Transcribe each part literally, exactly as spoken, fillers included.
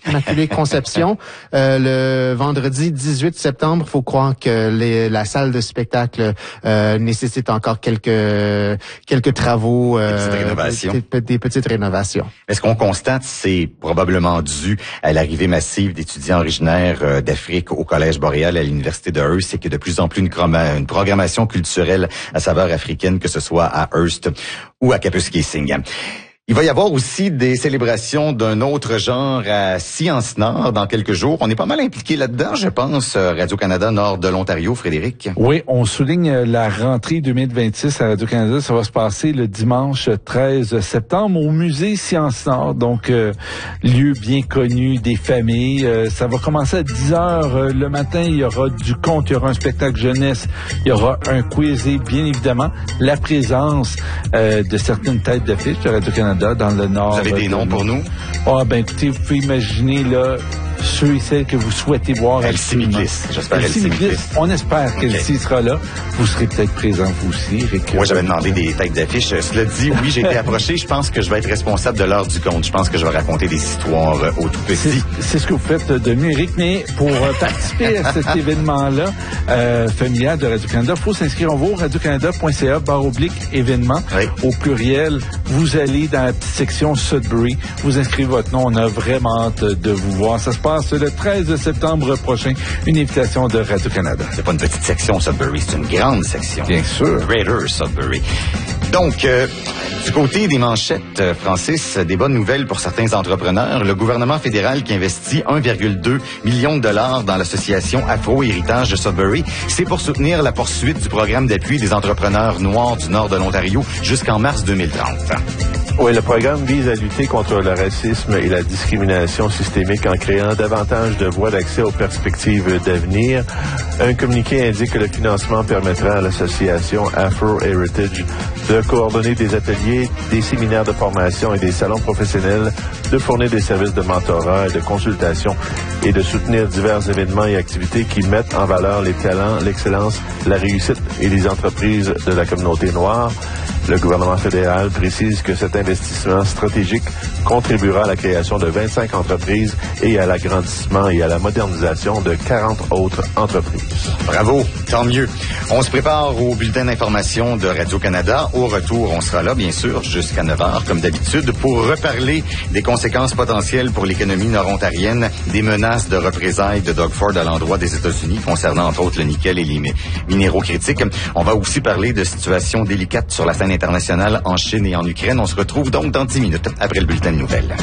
Immaculée Conception. Euh, le vendredi dix-huit septembre, faut croire que les, la salle de spectacle euh, nécessite encore quelques quelques travaux, euh, des petites rénovations. Des, des petites rénovations. Mais ce qu'on constate, c'est probablement dû à l'arrivée massive d'étudiants originaires d'Afrique au Collège Boréal à l'Université de Hearst, c'est que de plus en plus une, une programmation culturelle à saveur africaine, que ce soit à Hearst ou à Kapuskasing. Il va y avoir aussi des célébrations d'un autre genre à Sciences-Nord dans quelques jours. On est pas mal impliqués là-dedans, je pense, Radio-Canada Nord de l'Ontario, Frédéric. Oui, on souligne la rentrée deux mille vingt-six à Radio-Canada. Ça va se passer le dimanche treize septembre au musée Sciences-Nord. Donc, euh, lieu bien connu des familles. Euh, ça va commencer à dix heures euh, le matin. Il y aura du conte, il y aura un spectacle jeunesse, il y aura un quiz et bien évidemment la présence euh, de certaines têtes d'affiche de Radio-Canada dans le Nord. Vous avez des noms pour nous? Ah, ben écoutez, vous pouvez imaginer, là, ceux et celles que vous souhaitez voir. Elsie Miklis, j'espère Elsie Miklis. On espère qu'Elsie okay. sera là. Vous serez peut-être présent, vous aussi, Rick. Moi, j'avais demandé des têtes d'affiche. Cela dit, oui, j'ai été approché. Je pense que je vais être responsable de l'heure du conte. Je pense que je vais raconter des histoires aux tout petits. C'est, c'est ce que vous faites de mieux, Eric. Mais pour participer à cet événement-là, euh, familial de Radio-Canada, il faut s'inscrire. On va au radio-canada.ca, barre oblique, événement. Oui. Au pluriel, vous allez dans la petite section Sudbury. Vous inscrivez votre nom. On a vraiment hâte de vous voir. Ça se passe le treize septembre prochain. Une invitation de Radio-Canada. C'est pas une petite section Sudbury, c'est une grande section. Bien sûr. Greater Sudbury. Donc, euh, du côté des manchettes, Francis, des bonnes nouvelles pour certains entrepreneurs. Le gouvernement fédéral qui investit un virgule deux million de dollars dans l'association Afro-Héritage de Sudbury, c'est pour soutenir la poursuite du programme d'appui des entrepreneurs noirs du nord de l'Ontario jusqu'en mars deux mille trente. Oui, le programme vise à lutter contre le racisme et la discrimination systémique en créant davantage de voies d'accès aux perspectives d'avenir. Un communiqué indique que le financement permettra à l'association Afro-Heritage de coordonner des ateliers, des séminaires de formation et des salons professionnels, de fournir des services de mentorat et de consultation et de soutenir divers événements et activités qui mettent en valeur les talents, l'excellence, la réussite et les entreprises de la communauté noire. Le gouvernement fédéral précise que cet investissement stratégique contribuera à la création de vingt-cinq entreprises et à l'agrandissement et à la modernisation de quarante autres entreprises. Bravo, tant mieux. On se prépare au bulletin d'information de Radio-Canada. Au retour, on sera là, bien sûr, jusqu'à neuf heures, comme d'habitude, pour reparler des conséquences potentielles pour l'économie nord-ontarienne, des menaces de représailles de Doug Ford à l'endroit des États-Unis, concernant entre autres le nickel et les minéraux critiques. On va aussi parler de situations délicates sur la scène internationale en Chine et en Ukraine. On se retrouve donc dans dix minutes après le bulletin de nouvelles.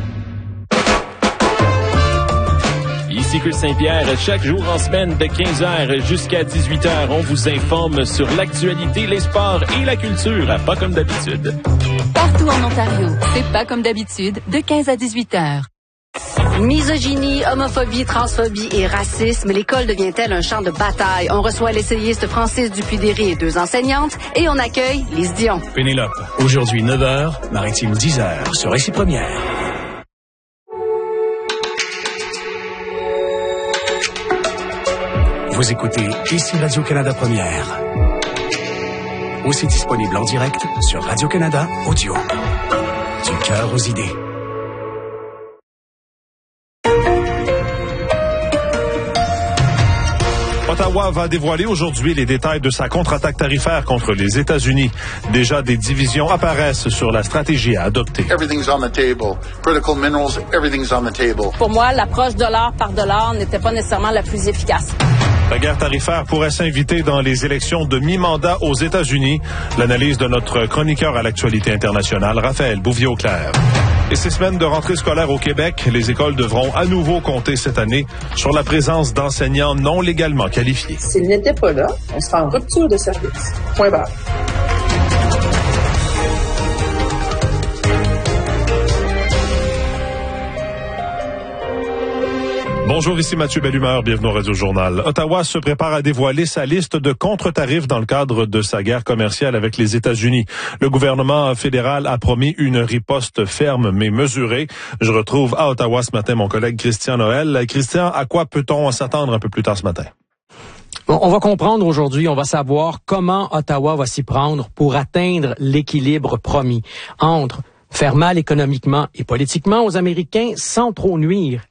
Ici Chris Saint-Pierre, chaque jour en semaine de quinze heures jusqu'à dix-huit heures, on vous informe sur l'actualité, les sports et la culture, pas comme d'habitude. Partout en Ontario, c'est pas comme d'habitude, de quinze à dix-huit heures. Misogynie, homophobie, transphobie et racisme, l'école devient-elle un champ de bataille? On reçoit l'essayiste Francis Dupuy-Derry et deux enseignantes et on accueille Lise Dion. Pénélope, aujourd'hui neuf heures, Maritime dix heures, sur Récit Première. Vous écoutez ici Radio-Canada Première. Aussi disponible en direct sur Radio-Canada Audio. Du cœur aux idées. Ottawa va dévoiler aujourd'hui les détails de sa contre-attaque tarifaire contre les États-Unis. Déjà, des divisions apparaissent sur la stratégie à adopter. Everything's on the table. Critical minerals, everything's on the table. Pour moi, l'approche dollar par dollar n'était pas nécessairement la plus efficace. La guerre tarifaire pourrait s'inviter dans les élections de mi-mandat aux États-Unis. L'analyse de notre chroniqueur à l'actualité internationale, Raphaël Bouvier-Auclair. Et ces semaines de rentrée scolaire au Québec, les écoles devront à nouveau compter cette année sur la présence d'enseignants non légalement qualifiés. S'ils n'étaient pas là, on serait en rupture de service. Point barre. Bonjour, ici Mathieu Bellumeur, bienvenue au Radio-Journal. Ottawa se prépare à dévoiler sa liste de contre-tarifs dans le cadre de sa guerre commerciale avec les États-Unis. Le gouvernement fédéral a promis une riposte ferme mais mesurée. Je retrouve à Ottawa ce matin mon collègue Christian Noël. Christian, à quoi peut-on s'attendre un peu plus tard ce matin? Bon, on va comprendre aujourd'hui, on va savoir comment Ottawa va s'y prendre pour atteindre l'équilibre promis entre faire mal économiquement et politiquement aux Américains sans trop nuire